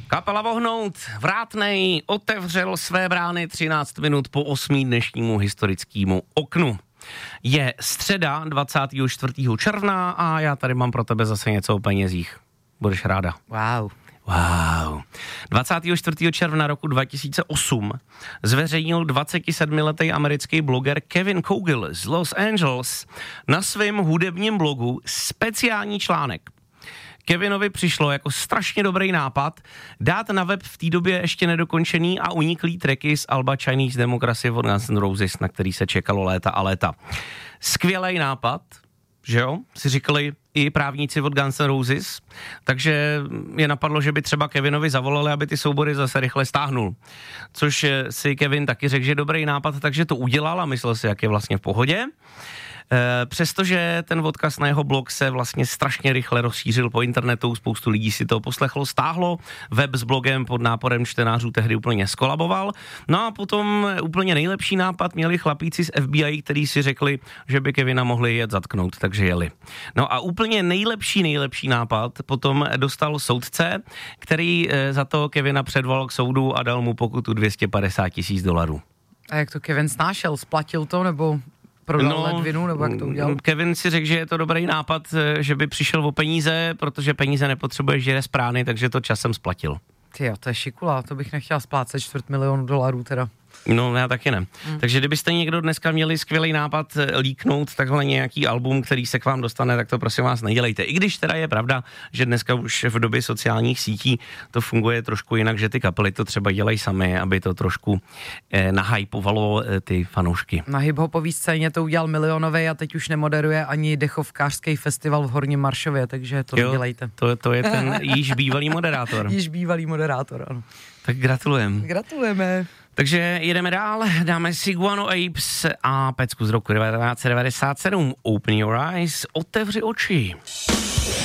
Kapela Vohnout, Vrátnej, otevřel své brány 13 minut po 8 dnešnímu historickému oknu. Je středa 24. června a já tady mám pro tebe zase něco o penězích. Budeš ráda. Wow. 24. června roku 2008 zveřejnil 27-letý americký bloger Kevin Cogill z Los Angeles na svém hudebním blogu speciální článek. Kevinovi přišlo jako strašně dobrý nápad dát na web v té době ještě nedokončený a uniklý tracky z alba Chinese Democracy od Guns N' Roses, na který se čekalo léta a léta. Skvělej nápad, že jo, si říkali i právníci od Guns N' Roses, takže je napadlo, že by třeba Kevinovi zavolali, aby ty soubory zase rychle stáhnul. Což si Kevin taky řekl, že je dobrý nápad, takže to udělal a myslel si, jak je vlastně v pohodě. Přestože ten odkaz na jeho blog se vlastně strašně rychle rozšířil po internetu, spoustu lidí si to poslechlo, stáhlo, web s blogem pod náporem čtenářů tehdy úplně skolaboval. No a potom úplně nejlepší nápad měli chlapíci z FBI, kteří si řekli, že by Kevina mohli jet zatknout, takže jeli. No a úplně nejlepší nápad potom dostal soudce, který za to Kevina předvolal k soudu a dal mu pokutu $250,000. A jak to Kevin snášel? Splatil to nebo prodal ledvinu, nebo jak to udělal? Kevin si řekl, že je to dobrý nápad, že by přišel o peníze, protože peníze nepotřebuje žere z prány, takže to časem splatil. Tyjo, to je šikula, to bych nechtěla splácet $250,000 teda. No, já taky ne. Takže kdybyste někdo dneska měli skvělý nápad líknout takhle nějaký album, který se k vám dostane, tak to prosím vás nedělejte. I když teda je pravda, že dneska už v době sociálních sítí to funguje trošku jinak, že ty kapely to třeba dělají sami, aby to trošku nahypovalo ty fanoušky. Na hiphopový scéně to udělal milionovej a teď už nemoderuje ani dechovkářský festival v Horním Maršově, takže to nedělejte. To je ten již bývalý moderátor. Již bývalý moderátor, ano. Tak gratulujeme. Gratulujeme. Takže jedeme dál, dáme si Guano Apes a pecku z roku 1997. Open your eyes, otevři oči.